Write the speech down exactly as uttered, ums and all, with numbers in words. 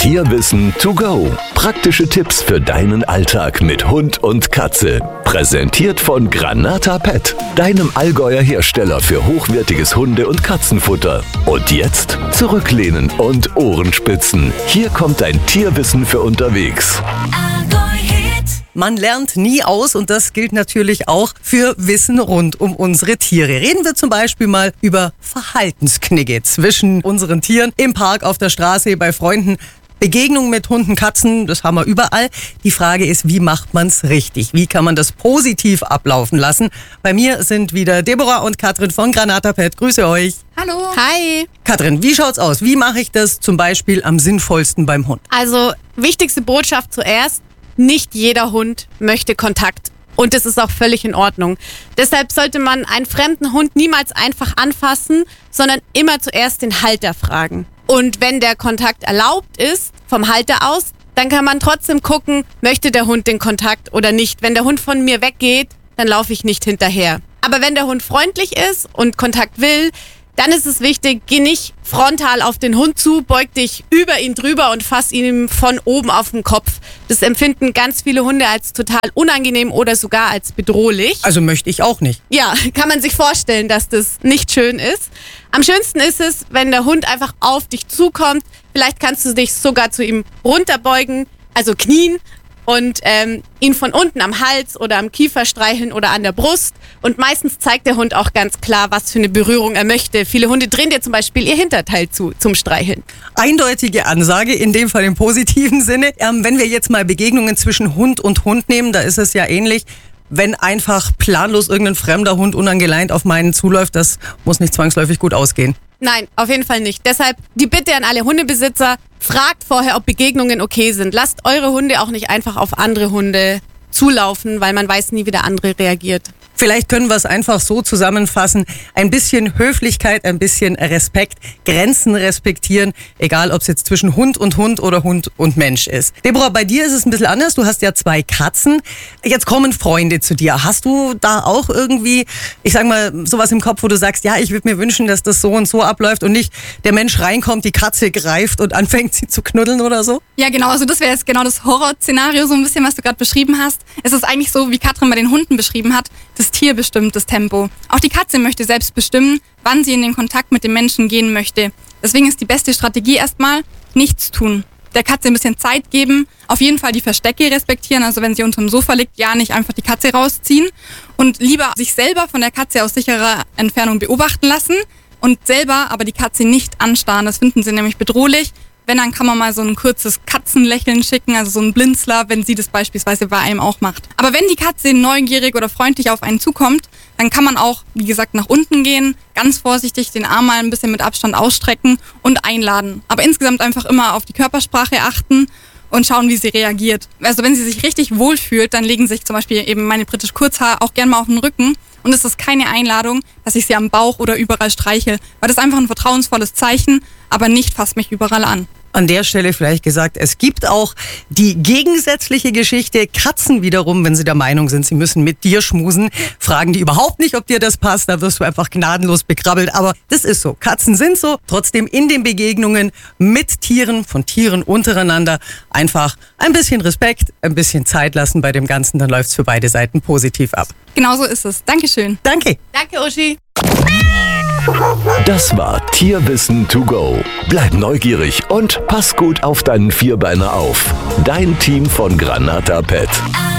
Tierwissen to go. Praktische Tipps für deinen Alltag mit Hund und Katze. Präsentiert von Granata Pet, deinem Allgäuer Hersteller für hochwertiges Hunde- und Katzenfutter. Und jetzt zurücklehnen und Ohren spitzen. Hier kommt dein Tierwissen für unterwegs. Man lernt nie aus und das gilt natürlich auch für Wissen rund um unsere Tiere. Reden wir zum Beispiel mal über Verhaltensknigge zwischen unseren Tieren im Park, auf der Straße, bei Freunden. Begegnungen mit Hunden, Katzen, das haben wir überall. Die Frage ist, wie macht man's richtig? Wie kann man das positiv ablaufen lassen? Bei mir sind wieder Deborah und Katrin von Granata Pet. Grüße euch. Hallo. Hi. Katrin, wie schaut's aus? Wie mache ich das zum Beispiel am sinnvollsten beim Hund? Also, wichtigste Botschaft zuerst. Nicht jeder Hund möchte Kontakt und das ist auch völlig in Ordnung. Deshalb sollte man einen fremden Hund niemals einfach anfassen, sondern immer zuerst den Halter fragen. Und wenn der Kontakt erlaubt ist, vom Halter aus, dann kann man trotzdem gucken, möchte der Hund den Kontakt oder nicht. Wenn der Hund von mir weggeht, dann laufe ich nicht hinterher. Aber wenn der Hund freundlich ist und Kontakt will, dann ist es wichtig, geh nicht frontal auf den Hund zu, beug dich über ihn drüber und fass ihn von oben auf den Kopf. Das empfinden ganz viele Hunde als total unangenehm oder sogar als bedrohlich. Also möchte ich auch nicht. Ja, kann man sich vorstellen, dass das nicht schön ist. Am schönsten ist es, wenn der Hund einfach auf dich zukommt. Vielleicht kannst du dich sogar zu ihm runterbeugen, also knien. Und ähm, ihn von unten am Hals oder am Kiefer streicheln oder an der Brust. Und meistens zeigt der Hund auch ganz klar, was für eine Berührung er möchte. Viele Hunde drehen dir zum Beispiel ihr Hinterteil zu zum Streicheln. Eindeutige Ansage, in dem Fall im positiven Sinne. Ähm, wenn wir jetzt mal Begegnungen zwischen Hund und Hund nehmen, da ist es ja ähnlich. Wenn einfach planlos irgendein fremder Hund unangeleint auf meinen zuläuft, das muss nicht zwangsläufig gut ausgehen. Nein, auf jeden Fall nicht. Deshalb die Bitte an alle Hundebesitzer, fragt vorher, ob Begegnungen okay sind. Lasst eure Hunde auch nicht einfach auf andere Hunde zulaufen, weil man weiß nie, wie der andere reagiert. Vielleicht können wir es einfach so zusammenfassen. Ein bisschen Höflichkeit, ein bisschen Respekt, Grenzen respektieren, egal ob es jetzt zwischen Hund und Hund oder Hund und Mensch ist. Deborah, bei dir ist es ein bisschen anders. Du hast ja zwei Katzen. Jetzt kommen Freunde zu dir. Hast du da auch irgendwie, ich sag mal, sowas im Kopf, wo du sagst, ja, ich würde mir wünschen, dass das so und so abläuft und nicht der Mensch reinkommt, die Katze greift und anfängt, sie zu knuddeln oder so? Ja, genau. Also das wäre jetzt genau das Horrorszenario, so ein bisschen, was du gerade beschrieben hast. Es ist eigentlich so, wie Katrin bei den Hunden beschrieben hat. Das Tier bestimmt das Tempo. Auch die Katze möchte selbst bestimmen, wann sie in den Kontakt mit dem Menschen gehen möchte. Deswegen ist die beste Strategie erstmal, nichts tun. Der Katze ein bisschen Zeit geben, auf jeden Fall die Verstecke respektieren, also wenn sie unter dem Sofa liegt, ja nicht einfach die Katze rausziehen und lieber sich selber von der Katze aus sicherer Entfernung beobachten lassen und selber aber die Katze nicht anstarren, das finden sie nämlich bedrohlich. Wenn, dann kann man mal so ein kurzes Katzenlächeln schicken, also so ein Blinzler, wenn sie das beispielsweise bei einem auch macht. Aber wenn die Katze neugierig oder freundlich auf einen zukommt, dann kann man auch, wie gesagt, nach unten gehen, ganz vorsichtig den Arm mal ein bisschen mit Abstand ausstrecken und einladen. Aber insgesamt einfach immer auf die Körpersprache achten und schauen, wie sie reagiert. Also wenn sie sich richtig wohlfühlt, dann legen sich zum Beispiel eben meine britisch Kurzhaar auch gerne mal auf den Rücken. Und es ist keine Einladung, dass ich sie am Bauch oder überall streiche, weil das ist einfach ein vertrauensvolles Zeichen, aber nicht fasst mich überall an. An der Stelle vielleicht gesagt, es gibt auch die gegensätzliche Geschichte. Katzen wiederum, wenn sie der Meinung sind, sie müssen mit dir schmusen, fragen die überhaupt nicht, ob dir das passt. Da wirst du einfach gnadenlos bekrabbelt. Aber das ist so. Katzen sind so. Trotzdem in den Begegnungen mit Tieren, von Tieren untereinander, einfach ein bisschen Respekt, ein bisschen Zeit lassen bei dem Ganzen. Dann läuft's für beide Seiten positiv ab. Genau so ist es. Dankeschön. Danke. Danke, Uschi. Das war Tierwissen to go. Bleib neugierig und pass gut auf deinen Vierbeiner auf. Dein Team von Granata Pet.